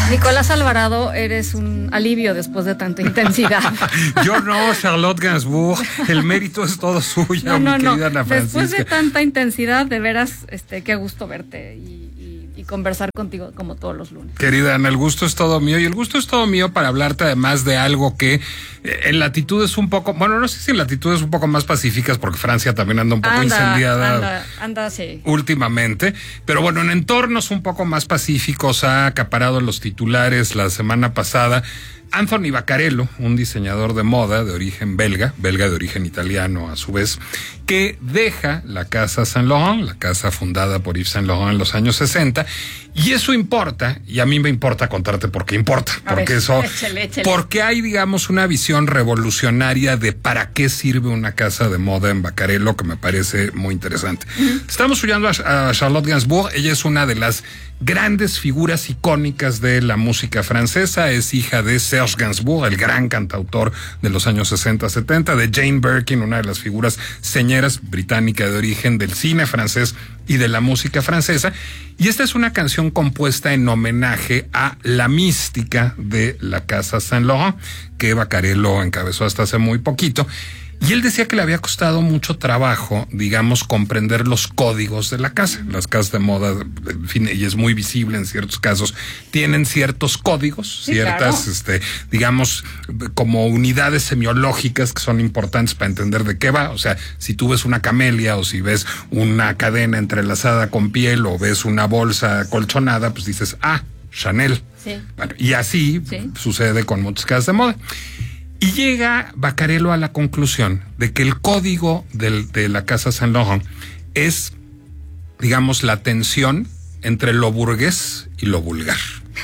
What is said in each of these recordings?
Nicolás Alvarado, eres un alivio después de tanta intensidad. Yo no, Charlotte Gainsbourg, el mérito es todo suyo, mi querida Ana Francisca. Después de tanta intensidad, de veras, qué gusto verte y conversar contigo como todos los lunes. Querida Ana, el gusto es todo mío, y el gusto es todo mío para hablarte además de algo que en latitudes un poco, bueno, no sé si en latitudes un poco más pacíficas, porque Francia también anda un poco incendiada sí, últimamente, pero bueno, en entornos un poco más pacíficos ha acaparado los titulares la semana pasada Anthony Vaccarello, un diseñador de moda de origen belga de origen italiano a su vez, que deja la casa Saint Laurent, la casa fundada por Yves Saint Laurent en los años 60, y eso importa, y a mí me importa contarte por qué importa, échale. Porque hay, digamos, una visión revolucionaria de para qué sirve una casa de moda en Vaccarello, que me parece muy interesante. Estamos oyendo a Charlotte Gainsbourg. Ella es una de las grandes figuras icónicas de la música francesa, es hija de Serge Gainsbourg, el gran cantautor de los años 60-70, de Jane Birkin, una de las figuras señeras británica de origen del cine francés y de la música francesa. Y esta es una canción compuesta en homenaje a la mística de la casa Saint Laurent, que Vaccarello encabezó hasta hace muy poquito. Y él decía que le había costado mucho trabajo, digamos, comprender los códigos de la casa. Las casas de moda, en fin, y es muy visible en ciertos casos, tienen ciertos códigos, sí, ciertas, claro, digamos, como unidades semiológicas que son importantes para entender de qué va. O sea, si tú ves una camelia o si ves una cadena entrelazada con piel o ves una bolsa colchonada, pues dices, Chanel. Sí. Bueno, y así sucede con muchas casas de moda. Y llega Vaccarello a la conclusión de que el código de la casa Saint Laurent es, digamos, la tensión entre lo burgués y lo vulgar.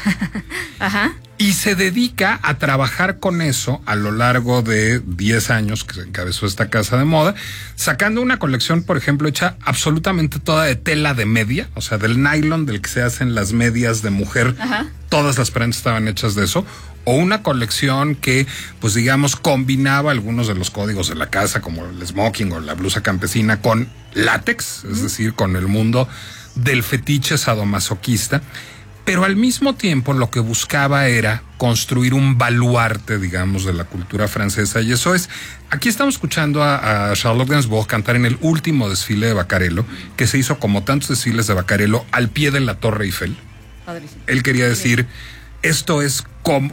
Ajá. Y se dedica a trabajar con eso a lo largo de 10 años que se encabezó esta casa de moda, sacando una colección, por ejemplo, hecha absolutamente toda de tela de media, o sea, del nylon del que se hacen las medias de mujer. Ajá. Todas las prendas estaban hechas de eso. O una colección que, pues digamos, combinaba algunos de los códigos de la casa, como el smoking o la blusa campesina, con látex, es decir, con el mundo del fetiche sadomasoquista. Pero al mismo tiempo lo que buscaba era construir un baluarte, digamos, de la cultura francesa. Y eso es, aquí estamos escuchando a Charlotte Gainsbourg cantar en el último desfile de Vaccarello, que se hizo como tantos desfiles de Vaccarello al pie de la Torre Eiffel. Padrísimo. Él quería decir, esto es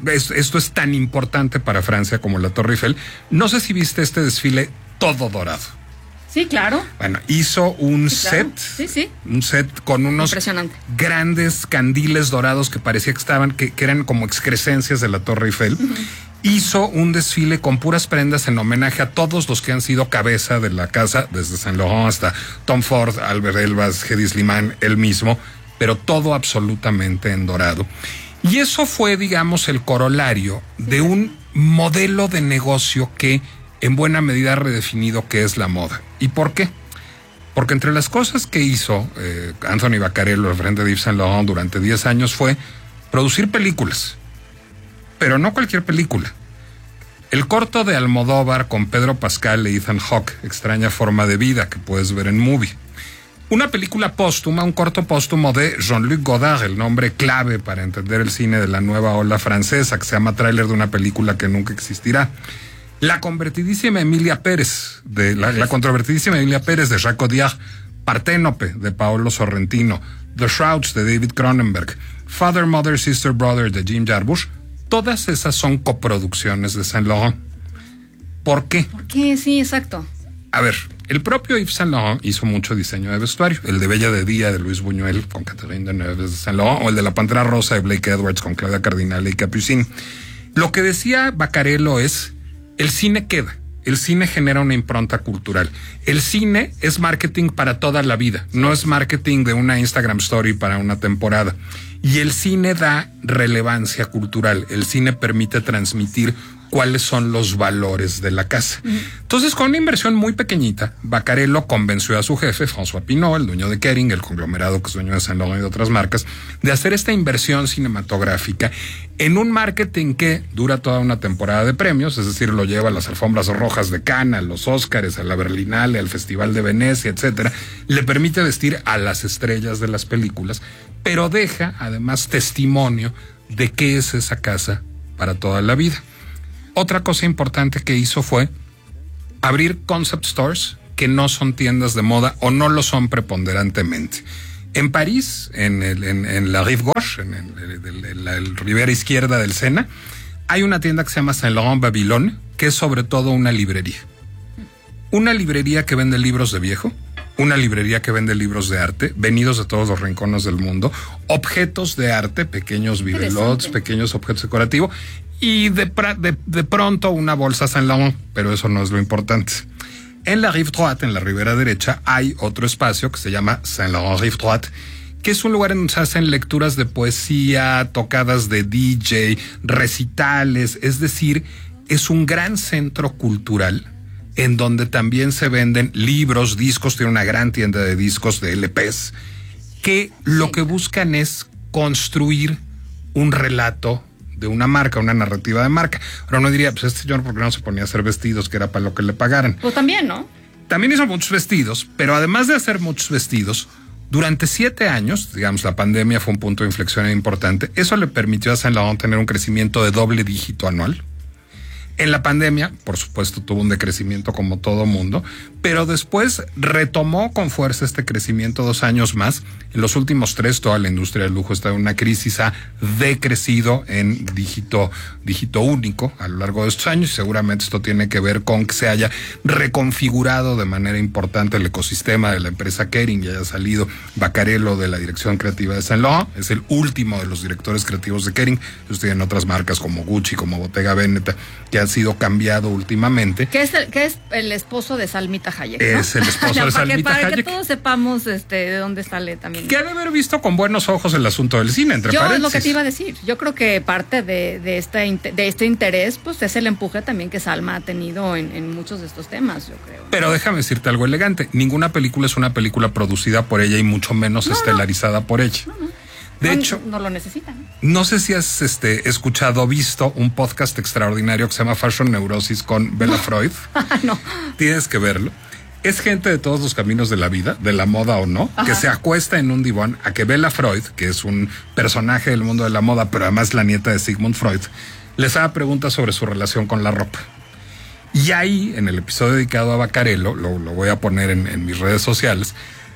tan importante para Francia como la Torre Eiffel. No sé si viste este desfile todo dorado. Sí, claro. Bueno, hizo un set. Claro. Sí. Un set con unos grandes candiles dorados que parecía que eran como excrescencias de la Torre Eiffel. Hizo un desfile con puras prendas en homenaje a todos los que han sido cabeza de la casa, desde Saint Laurent hasta Tom Ford, Albert Elbaz, Hedi Slimane, él mismo, pero todo absolutamente en dorado. Y eso fue, digamos, el corolario de un modelo de negocio que en buena medida ha redefinido qué es la moda. ¿Y por qué? Porque entre las cosas que hizo Anthony Vaccarello al frente de Yves Saint Laurent durante 10 años fue producir películas. Pero no cualquier película. El corto de Almodóvar con Pedro Pascal e Ethan Hawke, Extraña forma de vida, que puedes ver en Movie. Una película póstuma, un corto póstumo de Jean-Luc Godard, el nombre clave para entender el cine de la nueva ola francesa, que se llama Tráiler de una película que nunca existirá. La controvertidísima Emilia Pérez de Jacques Audiard, Parténope de Paolo Sorrentino, The Shrouds de David Cronenberg, Father, Mother, Sister, Brother de Jim Jarmusch, todas esas son coproducciones de Saint Laurent. ¿Por qué? ¿Por qué? Sí, exacto. A ver, el propio Yves Saint Laurent hizo mucho diseño de vestuario, el de Bella de Día de Luis Buñuel con Catherine Deneuve de Saint Laurent, o el de La Pantera Rosa de Blake Edwards con Claudia Cardinale y Capucine. Lo que decía Vaccarello es, el cine queda, el cine genera una impronta cultural. El cine es marketing para toda la vida, no es marketing de una Instagram story para una temporada. Y el cine da relevancia cultural, el cine permite transmitir cuáles son los valores de la casa. Entonces, con una inversión muy pequeñita, Vaccarello convenció a su jefe, François Pinault, el dueño de Kering, el conglomerado que es dueño de Saint Laurent y de otras marcas, de hacer esta inversión cinematográfica en un marketing que dura toda una temporada de premios, es decir, lo lleva a las alfombras rojas de Cannes, a los Óscares, a la Berlinale, al Festival de Venecia, etcétera. Le permite vestir a las estrellas de las películas, pero deja además testimonio de qué es esa casa para toda la vida. Otra cosa importante que hizo fue abrir concept stores que no son tiendas de moda o no lo son preponderantemente. En París, en la Rive Gauche, en la ribera izquierda del Sena, hay una tienda que se llama Saint Laurent Babylone, que es sobre todo una librería. Una librería que vende libros de viejo, una librería que vende libros de arte, venidos de todos los rincones del mundo, objetos de arte, pequeños bibelots, pequeños objetos decorativos, y de pronto una bolsa Saint Laurent, pero eso no es lo importante. En la Rive Droite, en la ribera derecha, hay otro espacio que se llama Saint Laurent Rive Droite, que es un lugar en donde se hacen lecturas de poesía, tocadas de DJ, recitales, es decir, es un gran centro cultural en donde también se venden libros, discos, tiene una gran tienda de discos, de LPs, que lo que buscan es construir un relato de una marca, una narrativa de marca. Ahora uno diría, pues este señor, ¿por qué no se ponía a hacer vestidos que era para lo que le pagaran? Pues también, ¿no? También hizo muchos vestidos, pero además de hacer muchos vestidos, durante 7 años, digamos, la pandemia fue un punto de inflexión importante. Eso le permitió a Saint Laurent tener un crecimiento de doble dígito anual. En la pandemia, por supuesto, tuvo un decrecimiento como todo mundo, pero después retomó con fuerza este crecimiento 2 años más. En los últimos 3, toda la industria del lujo está en una crisis, ha decrecido en dígito único a lo largo de estos años. Seguramente esto tiene que ver con que se haya reconfigurado de manera importante el ecosistema de la empresa Kering y haya salido Vaccarello de la dirección creativa de Saint Laurent. Es el último de los directores creativos de Kering. Ellos tienen otras marcas como Gucci, como Bottega Veneta, que ha sido cambiado últimamente. ¿Qué es el esposo de Salmita Hayek, ¿no? Es el esposo de Salmita Hayek. Para que todos sepamos de dónde sale también. Que ha de haber visto con buenos ojos el asunto del cine, entre paréntesis. Es lo que te iba a decir. Yo creo que parte de este interés, pues es el empuje también que Salma ha tenido en muchos de estos temas, yo creo. Pero déjame decirte algo elegante. Ninguna película es una película producida por ella y mucho menos estelarizada por ella. De hecho, no lo necesitan. No sé si has escuchado o visto un podcast extraordinario que se llama Fashion Neurosis con Bella Freud. No. Tienes que verlo. Es gente de todos los caminos de la vida, de la moda o no, que se acuesta en un diván a que Bella Freud, que es un personaje del mundo de la moda, pero además la nieta de Sigmund Freud, les haga preguntas sobre su relación con la ropa. Y ahí, en el episodio dedicado a Vaccarello, lo voy a poner en mis redes sociales,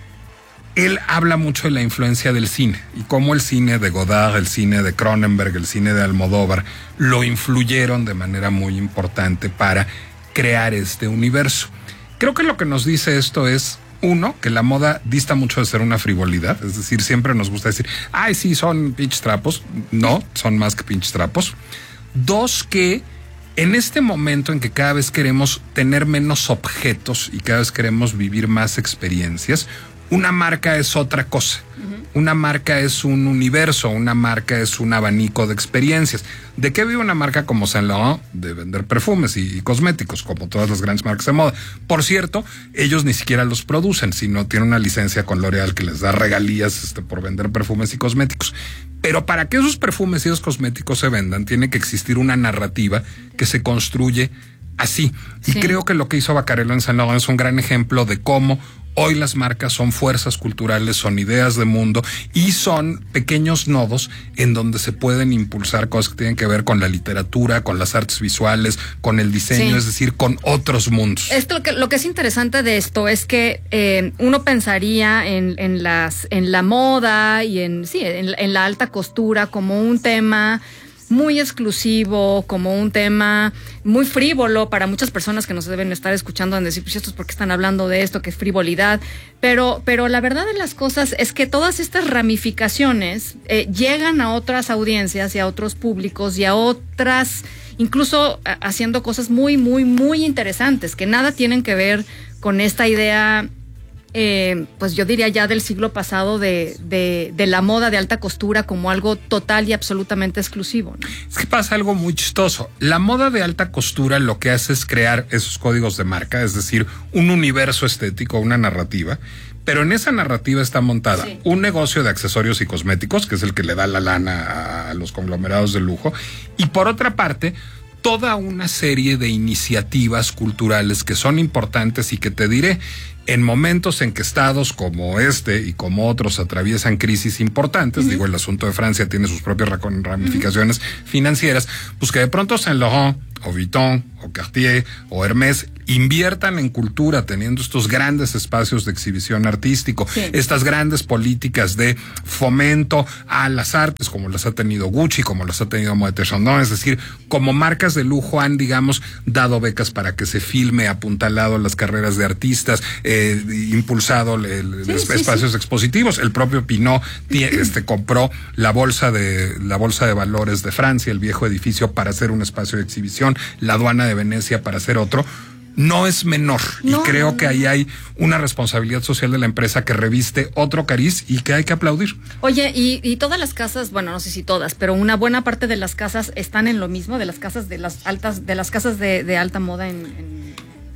él habla mucho de la influencia del cine y cómo el cine de Godard, el cine de Cronenberg, el cine de Almodóvar lo influyeron de manera muy importante para crear este universo. Creo que lo que nos dice esto es, uno, que la moda dista mucho de ser una frivolidad, es decir, siempre nos gusta decir, ay, sí, son pinches trapos. No, son más que pinches trapos. 2, que en este momento en que cada vez queremos tener menos objetos y cada vez queremos vivir más experiencias, una marca es otra cosa. Una marca es un universo, una marca es un abanico de experiencias. ¿De qué vive una marca como Saint Laurent? De vender perfumes y cosméticos, como todas las grandes marcas de moda. Por cierto, ellos ni siquiera los producen, sino tienen una licencia con L'Oréal que les da regalías por vender perfumes y cosméticos. Pero para que esos perfumes y esos cosméticos se vendan, tiene que existir una narrativa que se construye así. Y creo que lo que hizo Vaccarello en Saint Laurent es un gran ejemplo de cómo hoy las marcas son fuerzas culturales, son ideas de mundo y son pequeños nodos en donde se pueden impulsar cosas que tienen que ver con la literatura, con las artes visuales, con el diseño, es decir, con otros mundos. Lo que es interesante de esto es que uno pensaría en la moda y en la alta costura como un tema muy exclusivo, como un tema muy frívolo para muchas personas que nos deben estar escuchando en decir, pues esto es porque están hablando de esto, que es frivolidad, pero la verdad de las cosas es que todas estas ramificaciones llegan a otras audiencias y a otros públicos y a otras, incluso haciendo cosas muy, muy, muy interesantes, que nada tienen que ver con esta idea pues yo diría ya del siglo pasado de la moda de alta costura como algo total y absolutamente exclusivo, ¿no? Es que pasa algo muy chistoso. La moda de alta costura lo que hace es crear esos códigos de marca, es decir, un universo estético, una narrativa, pero en esa narrativa está montada un negocio de accesorios y cosméticos, que es el que le da la lana a los conglomerados de lujo, y por otra parte, toda una serie de iniciativas culturales que son importantes y que te diré, en momentos en que estados como este y como otros atraviesan crisis importantes, digo, el asunto de Francia tiene sus propias ramificaciones financieras, pues que de pronto Saint Laurent o Vuitton o Cartier o Hermès inviertan en cultura, teniendo estos grandes espacios de exhibición artístico, estas grandes políticas de fomento a las artes, como las ha tenido Gucci, como las ha tenido Moët & Chandon, es decir, como marcas de lujo han, digamos, dado becas para que se filme, apuntalado las carreras de artistas, impulsado espacios expositivos. El propio Pinault compró la bolsa de valores de Francia, el viejo edificio, para hacer un espacio de exhibición, la aduana de Venecia para hacer otro. No es menor, y creo que ahí hay una responsabilidad social de la empresa que reviste otro cariz y que hay que aplaudir. Oye, y todas las casas, bueno, no sé si todas, pero una buena parte de las casas están en lo mismo, de las casas de las casas de alta moda en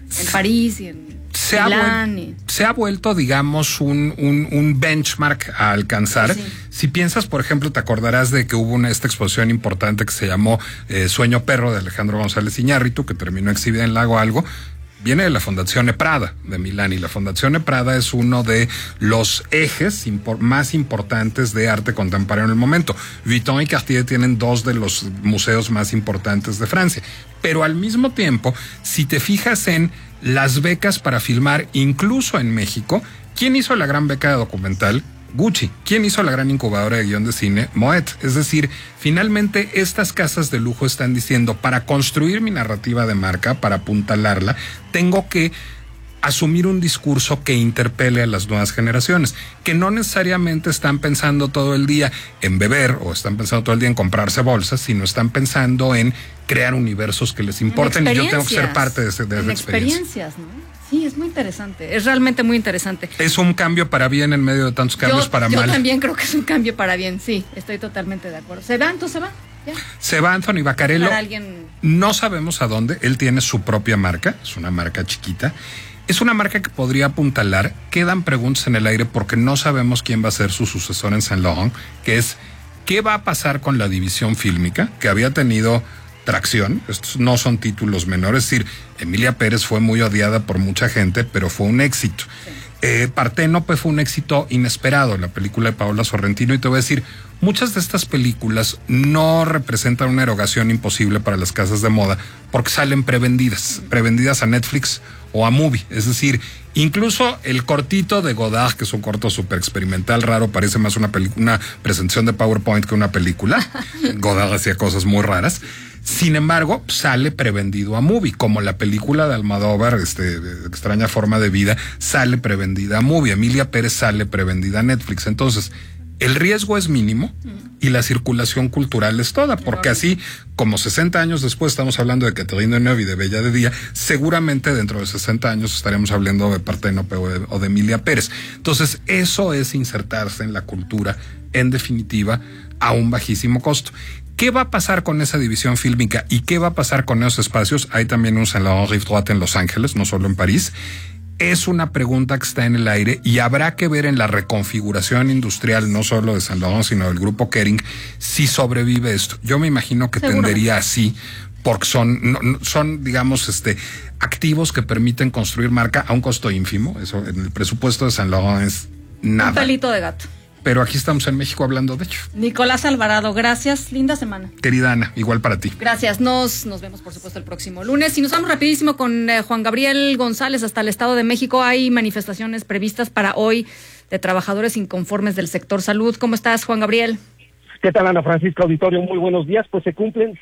París y en Milán. Se ha vuelto, digamos, un benchmark a alcanzar. Sí. Si piensas, por ejemplo, te acordarás de que hubo esta exposición importante que se llamó Sueño Perro, de Alejandro González Iñárritu, que terminó exhibida en Lago Algo. Viene de la Fondazione Prada de Milán, y la Fondazione Prada es uno de los ejes más importantes de arte contemporáneo en el momento. Vuitton y Cartier tienen dos de los museos más importantes de Francia. Pero al mismo tiempo, si te fijas en las becas para filmar, incluso en México, ¿quién hizo la gran beca de documental? Gucci. ¿Quién hizo la gran incubadora de guión de cine? Moet. Es decir, finalmente estas casas de lujo están diciendo, para construir mi narrativa de marca, para apuntalarla, tengo que asumir un discurso que interpele a las nuevas generaciones, que no necesariamente están pensando todo el día en beber o están pensando todo el día en comprarse bolsas, sino están pensando en crear universos que les importen, y yo tengo que ser parte de esa experiencias, ¿no? Sí, es muy interesante, es realmente muy interesante. Es un cambio para bien en medio de tantos cambios para mal. Yo también creo que es un cambio para bien, sí, estoy totalmente de acuerdo. ¿Se va? ¿Entonces se va? ¿Ya? Se va Anthony Vaccarello. No sabemos a dónde, él tiene su propia marca, es una marca chiquita. Es una marca que podría apuntalar. Quedan preguntas en el aire porque no sabemos quién va a ser su sucesor en Saint Laurent, que es, ¿qué va a pasar con la división fílmica? Que había tenido tracción, estos no son títulos menores, es decir, Emilia Pérez fue muy odiada por mucha gente, pero fue un éxito. Parténope fue un éxito inesperado, la película de Paola Sorrentino, y te voy a decir, muchas de estas películas no representan una erogación imposible para las casas de moda porque salen prevendidas a Netflix o a Movie. Es decir, incluso el cortito de Godard, que es un corto súper experimental, raro, parece más una presentación de PowerPoint que una película. Godard hacía cosas muy raras. Sin embargo, sale prevendido a Movie, como la película de Almodóvar, Extraña Forma de Vida, sale prevendida a Movie. Emilia Pérez sale prevendida a Netflix. Entonces, el riesgo es mínimo y la circulación cultural es toda, porque así como 60 años después estamos hablando de Catherine Deneuve y de Bella de Día, seguramente dentro de 60 años estaremos hablando de Parténope o de Emilia Pérez. Entonces, eso es insertarse en la cultura, en definitiva, a un bajísimo costo. ¿Qué va a pasar con esa división fílmica y qué va a pasar con esos espacios? Hay también un Saint Laurent Rive Droite en Los Ángeles, no solo en París. Es una pregunta que está en el aire y habrá que ver en la reconfiguración industrial, no solo de Saint Laurent, sino del grupo Kering, si sobrevive esto. Yo me imagino que tendería así, porque son digamos, activos que permiten construir marca a un costo ínfimo. Eso en el presupuesto de Saint Laurent es nada. Un pelito de gato. Pero aquí estamos en México hablando de ello. Nicolás Alvarado, gracias, linda semana. Querida Ana, igual para ti. Gracias, nos vemos por supuesto el próximo lunes. Y nos vamos rapidísimo con Juan Gabriel González hasta el Estado de México. Hay manifestaciones previstas para hoy de trabajadores inconformes del sector salud. ¿Cómo estás, Juan Gabriel? ¿Qué tal, Ana Francisca Auditorio? Muy buenos días. Pues se cumplen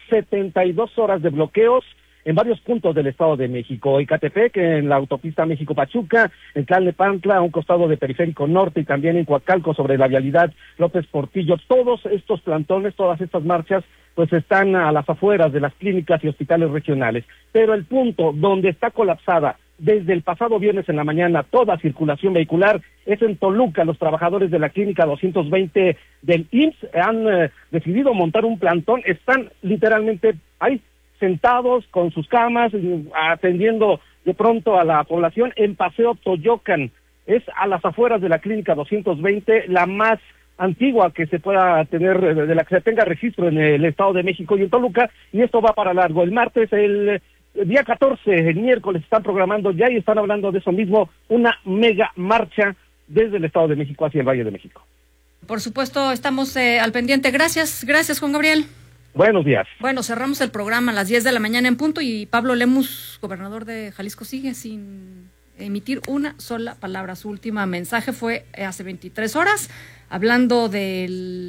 72 horas de bloqueos en varios puntos del Estado de México. Ecatepec, en la autopista México-Pachuca, en Tlalnepantla, a un costado de Periférico Norte, y también en Coacalco, sobre la vialidad López Portillo. Todos estos plantones, todas estas marchas, pues están a las afueras de las clínicas y hospitales regionales. Pero el punto donde está colapsada desde el pasado viernes en la mañana toda circulación vehicular es en Toluca. Los trabajadores de la clínica 220 del IMSS han decidido montar un plantón. Están literalmente ahí, sentados con sus camas, atendiendo de pronto a la población en Paseo Toyocan. Es a las afueras de la clínica 220, la más antigua que se pueda tener, de la que se tenga registro en el Estado de México y en Toluca, y esto va para largo. El martes, el día 14, el miércoles, están programando ya y están hablando de eso mismo, una mega marcha desde el Estado de México hacia el Valle de México. Por supuesto, estamos al pendiente. Gracias, Juan Gabriel. Buenos días. Bueno, cerramos el programa a las 10 de la mañana en punto y Pablo Lemus, gobernador de Jalisco, sigue sin emitir una sola palabra. Su última mensaje fue hace 23 horas, hablando del